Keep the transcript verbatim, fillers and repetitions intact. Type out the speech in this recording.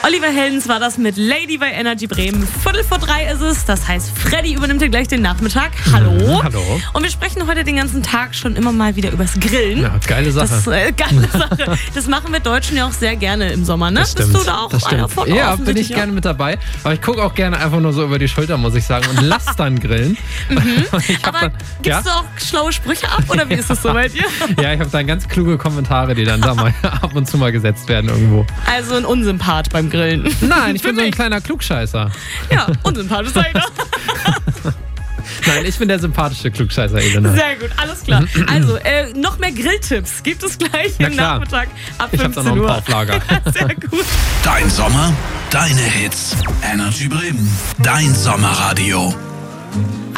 Oliver Heldens war das mit Lady bei Energy Bremen. Viertel vor drei ist es, das heißt, Freddy übernimmt hier gleich den Nachmittag. Hallo. Mhm, hallo. Und wir sprechen heute den ganzen Tag schon immer mal wieder übers Grillen. Ja, geile Sache. Das, äh, geile Sache. Das machen wir Deutschen ja auch sehr gerne im Sommer, ne? Das Bist stimmt. du da auch das einer stimmt. von? Ja, bin ich gerne mit dabei. Aber ich gucke auch gerne einfach nur so über die Schulter, muss ich sagen, und lass dann grillen. Mhm. Ich hab Aber dann, gibst ja? du auch schlaue Sprüche ab oder wie ist das so bei dir? Ja, ich habe dann ganz kluge Kommentare, die dann da mal ab und zu mal gesetzt werden irgendwo. Also ein Unsympath beim Grillen. Nein, ich Für bin so ein mich. kleiner Klugscheißer. Ja, unsympathisch sei ich. Nein, ich bin der sympathische Klugscheißer, Elena. Sehr gut, alles klar. Also, äh, noch mehr Grilltipps gibt es gleich Na im klar. Nachmittag ab Ich hab da fünfzehn noch ein Uhr. paar auf Lager. Sehr gut. Dein Sommer, deine Hits. Energy Bremen, dein Sommerradio.